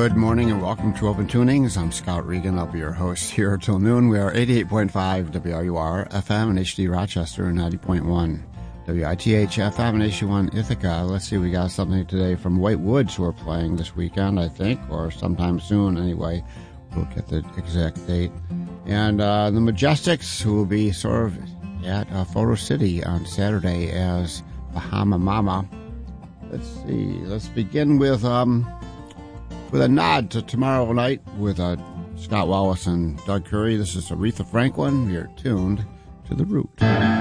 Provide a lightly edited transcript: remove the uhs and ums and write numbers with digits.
Good morning and welcome to Open Tunings. I'm Scott Regan. I'll be your host here till noon. We are 88.5 WRUR FM and HD Rochester and 90.1 WITH FM and HD1 Ithaca. Let's see, we got something today from White Woods who are playing this weekend, I think, or sometime soon anyway. We'll get the exact date. And the Majestics, who will be sort of at Photo City on Saturday as Bahama Mama. Let's see. Let's begin with a nod to tomorrow night with Scott Wallace and Doug Curry. This is Aretha Franklin. You're tuned to The Root.